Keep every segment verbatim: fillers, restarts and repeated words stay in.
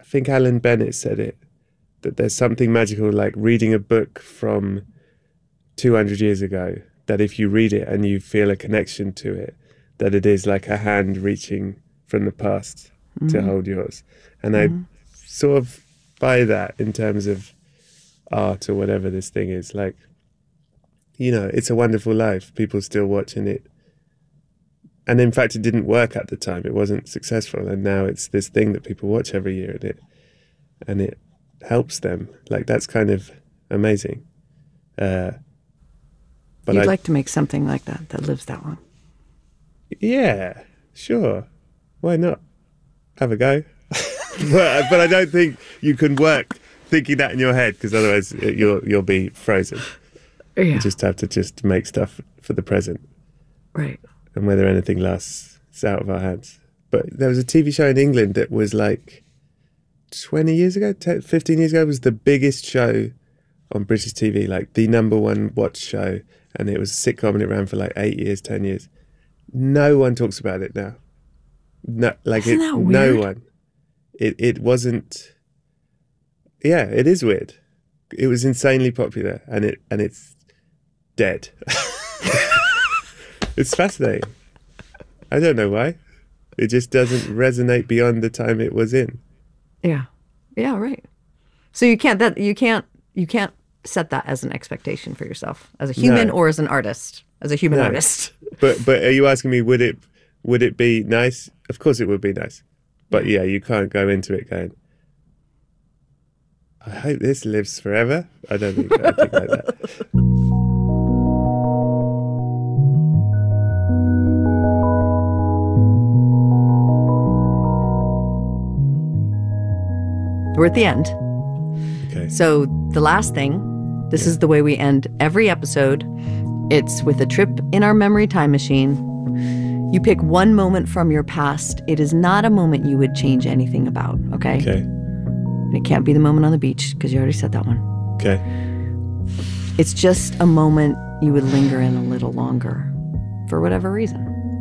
I think Alan Bennett said it, that there's something magical like reading a book from two hundred years ago, that if you read it and you feel a connection to it, that it is like a hand reaching from the past mm-hmm. to hold yours. And mm-hmm. I sort of buy that in terms of art or whatever this thing is. Like, you know, It's a Wonderful Life, people still watching it. And in fact, it didn't work at the time. It wasn't successful. And now it's this thing that people watch every year, and it, and it helps them. Like, that's kind of amazing. Uh, but You'd I, like to make something like that, that lives that long. Yeah, sure. Why not? Have a go. but, but I don't think you can work thinking that in your head, because otherwise you'll you'll be frozen. Yeah. You just have to just make stuff for the present. Right. And whether anything lasts, it's out of our hands. But there was a T V show in England that was like twenty years ago, ten, fifteen years ago, it was the biggest show on British T V, like the number one watched show. And it was a sitcom, and it ran for like eight years, ten years. No one talks about it now. No, like Isn't it, that weird? No one. It it wasn't. Yeah, it is weird. It was insanely popular, and it and it's dead. It's fascinating. I don't know why. It just doesn't resonate beyond the time it was in. Yeah, yeah, right. So you can't that you can't you can't set that as an expectation for yourself as a human no. or as an artist, as a human no. artist. But but are you asking me, would it would it be nice? Of course it would be nice. But yeah, you can't go into it going, I hope this lives forever. I don't think, I don't think like that. We're at the end. Okay. So the last thing, this yeah. is the way we end every episode. It's with a trip in our memory time machine. You pick one moment from your past. It is not a moment you would change anything about, okay? Okay. And it can't be the moment on the beach, because you already said that one. Okay. It's just a moment you would linger in a little longer, for whatever reason.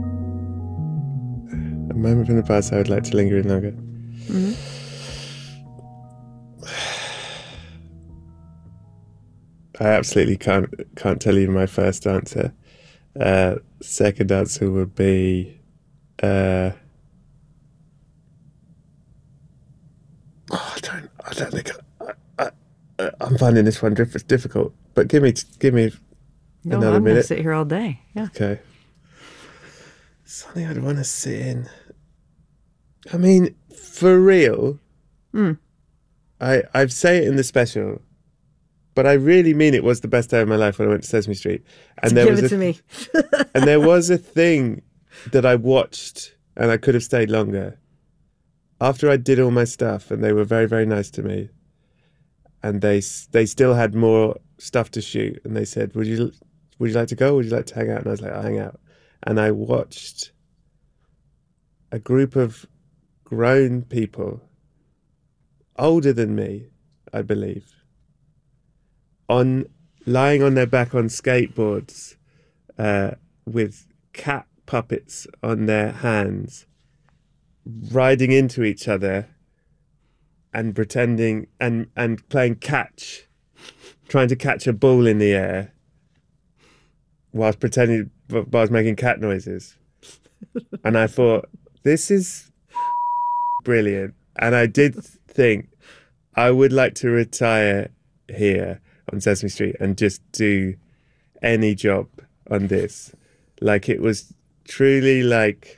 A moment from the past I would like to linger in longer. Mm-hmm. I absolutely can't can't tell you my first answer. Uh, second answer would be uh, oh, I don't I don't think I, I, I'm finding this one diff- difficult. But give me give me no, another I'm minute. Gonna sit here all day. Yeah. Okay. Something I'd want to sit in. I mean, for real. Mm. I I say it in the special. But I really mean it was the best day of my life when I went to Sesame Street. And there Give was it a, to me. And there was a thing that I watched, and I could have stayed longer. After I did all my stuff, and they were very, very nice to me, and they they still had more stuff to shoot, and they said, would you would you like to go, or would you like to hang out? And I was like, I'll hang out. And I watched a group of grown people, older than me, I believe, on lying on their back on skateboards uh, with cat puppets on their hands, riding into each other and pretending and, and playing catch, trying to catch a ball in the air whilst pretending, whilst making cat noises. And I thought, this is brilliant. And I did think I would like to retire here on Sesame Street and just do any job on this. Like, it was truly like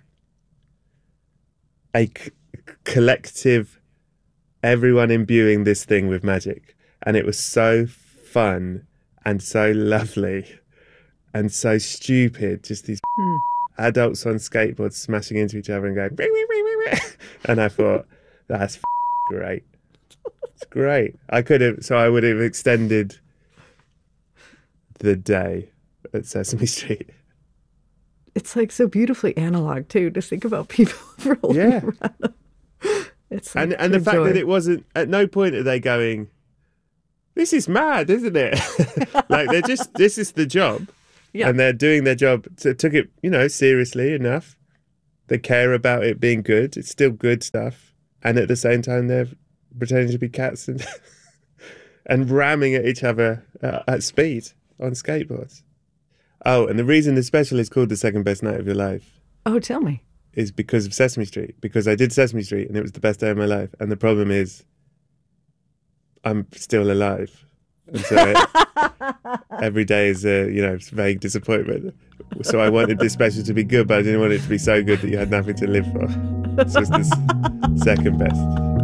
a c- collective, everyone imbuing this thing with magic. And it was so fun and so lovely and so stupid. Just these mm. adults on skateboards smashing into each other and going, wee, wee, wee, wee, wee. And I thought, that's great. It's great. I could have, so I would have extended the day at Sesame Street. It's like so beautifully analog too, to think about people rolling yeah. around. It's like and and the fact joy. that it wasn't, at no point are they going, this is mad, isn't it? Like, they're just, this is the job. Yeah. And they're doing their job. So took it, you know, seriously enough. They care about it being good. It's still good stuff. And at the same time, they're pretending to be cats and and ramming at each other uh, at speed on skateboards. Oh, and the reason the special is called The Second Best Night of Your Life Oh, tell me. is because of Sesame Street. Because I did Sesame Street and it was the best day of my life. And the problem is, I'm still alive. And so every day is a, you know, vague disappointment. So I wanted this special to be good, but I didn't want it to be so good that you had nothing to live for. So it's the second best.